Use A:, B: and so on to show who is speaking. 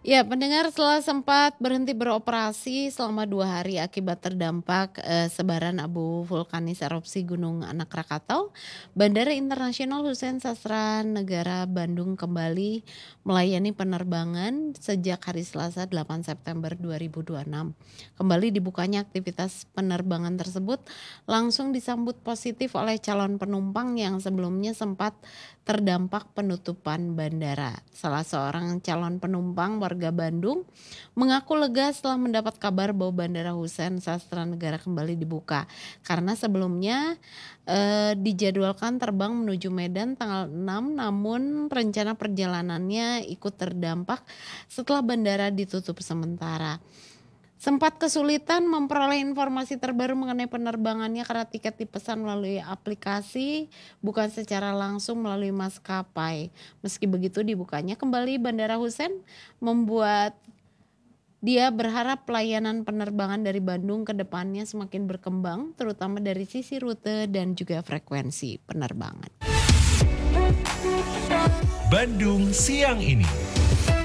A: Ya, pendengar setelah sempat berhenti beroperasi selama 2 hari akibat terdampak, sebaran abu vulkanis erupsi Gunung Anak Rakatau, Bandara Internasional Hussein Sastra Negara Bandung kembali melayani penerbangan sejak hari Selasa 8 September 2026. Kembali dibukanya aktivitas penerbangan tersebut langsung disambut positif oleh calon penumpang yang sebelumnya sempat terdampak penutupan bandara. Salah seorang calon penumpang warga Bandung mengaku lega setelah mendapat kabar bahwa Bandara Hussein Sastra Negara kembali dibuka. Karena sebelumnya dijadwalkan terbang menuju Medan tanggal 6, namun rencana perjalanannya ikut terdampak setelah bandara ditutup sementara. Sempat kesulitan memperoleh informasi terbaru mengenai penerbangannya karena tiket dipesan melalui aplikasi, bukan secara langsung melalui maskapai. Meski begitu, dibukanya kembali Bandara Hussein membuat dia berharap pelayanan penerbangan dari Bandung ke depannya semakin berkembang, terutama dari sisi rute dan juga frekuensi penerbangan.
B: Bandung siang ini.